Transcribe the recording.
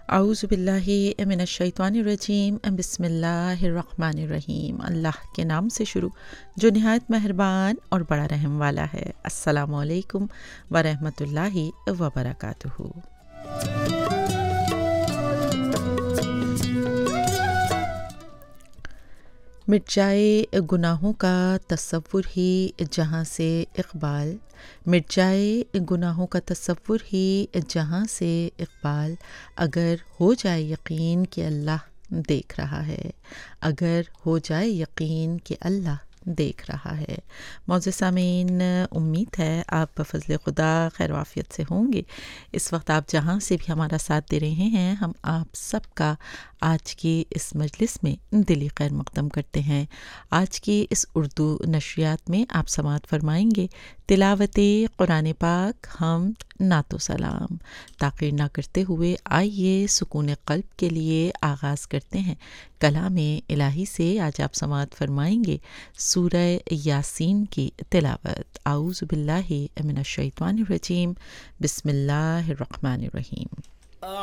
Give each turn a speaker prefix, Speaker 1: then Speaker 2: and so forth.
Speaker 1: اعوذ باللہ من الشیطان الرجیم بسم اللہ الرحمن الرحیم۔ اللہ کے نام سے شروع جو نہایت مہربان اور بڑا رحم والا ہے۔ السلام علیکم ورحمۃ اللہ وبرکاتہ۔ مٹ جائے گناہوں کا تصور ہی جہاں سے اقبال، مٹ جائے گناہوں کا تصور ہی جہاں سے اقبال، اگر ہو جائے یقین کہ اللہ دیکھ رہا ہے، اگر ہو جائے یقین کہ اللہ دیکھ رہا ہے۔ معزز سامعین، امید ہے آپ بفضل خدا خیر و عافیت سے ہوں گے۔ اس وقت آپ جہاں سے بھی ہمارا ساتھ دے رہے ہیں، ہم آپ سب کا آج کی اس مجلس میں دلی خیر مقدم کرتے ہیں۔ آج کی اس اردو نشریات میں آپ سماعت فرمائیں گے تلاوت قرآن پاک، حمد، نعت و سلام۔ تاخیر نہ کرتے ہوئے آئیے سکون قلب کے لیے آغاز کرتے ہیں کلام الہی سے۔ آج آپ سماعت فرمائیں گے سورہ یاسین کی تلاوت۔ اعوذ باللہ من الشیطان الرجیم، بسم اللہ الرحمن الرحیم۔